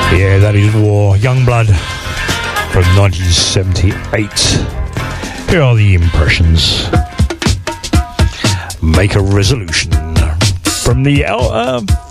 Yeah, that is War, Youngblood from 1978. Here are the Impressions. Make a Resolution from the